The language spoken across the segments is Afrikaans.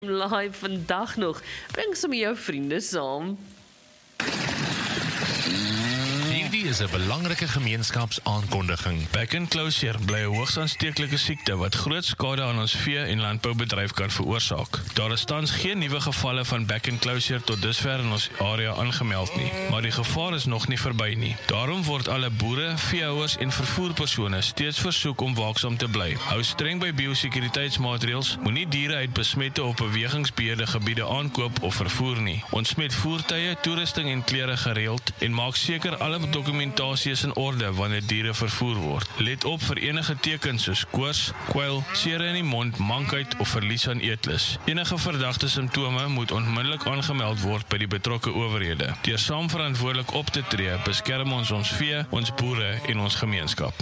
Live vandag nog. Bring sommer jou vriende saam. Hierdie is 'n belangrike gemeenskapsaankondiging. Back and closure bly 'n hoogs aansteeklike siekte wat groot skade aan ons vee- en landboubedryf kan veroorsaak. Daar is tans geen nuwe gevalle van back and closure tot dusver in ons area aangemeld nie, maar die gevaar is nog nie verby nie. Daarom word alle boere, veehouers en vervoerpersone steeds versoek om waaksaam te bly. Hou streng by biosekuriteitsmaatreëls, moenie diere uit besmette of bewegingsbeheerde gebiede aankoop of vervoer nie. Ontsmet voertuie, toerusting en klere gereeld en maak seker alle dokumentasie is in orde wanneer diere vervoer word. Let op vir enige tekens soos koors, kwyl, seere in die mond, mankheid of verlies aan eetlus. Enige verdagte simptome moet onmiddellik aangemeld word by die betrokke owerhede. Deur saam verantwoordelik op te tree, beskerm ons vee, ons boere en ons gemeenskap.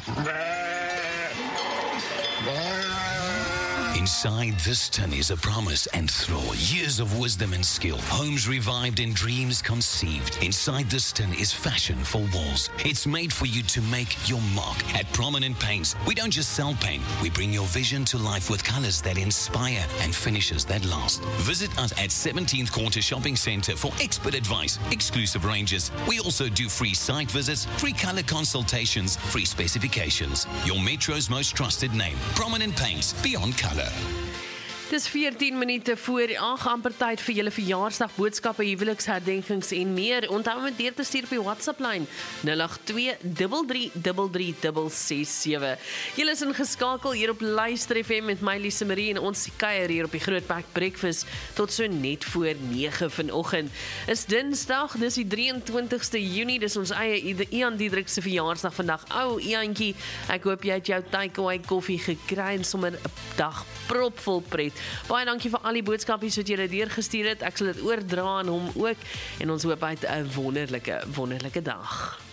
Inside this tin is a promise and throw, years of wisdom and skill, homes revived and dreams conceived. Inside this tin is fashion for walls. It's made for you to make your mark. At Prominent Paints, we don't just sell paint, we bring your vision to life with colors that inspire and finishes that last. Visit us at 17th Quarter Shopping Centre for expert advice, exclusive ranges. We also do free site visits, free color consultations, free specifications. Your Metro's most trusted name, Prominent Paints, beyond color. Dis 14 minute voor 8, amper tyd vir julle verjaarsdag boodskappe, huweliksherdenkings en meer. Onthou om deur te stuur op die WhatsApp-lyn 082333667. Julle is ingeskakel hier op Luister FM met my Lise Marie en ons kuier hier op die Grootpak Breakfast tot so net voor 9 vanoggend. Is Dinsdag, dis die 23ste Junie, dis ons eie Ian Diederik se verjaarsdag vandag. Ou Iantjie, ek hoop jy het jou takeaway koffie gekry en sommer 'n dag propvol pret. Baie dankie vir al die boodskapies wat julle deurgestuur het. Ek sal dit oordra aan hom ook en ons hoop hy het 'n wonderlike dag.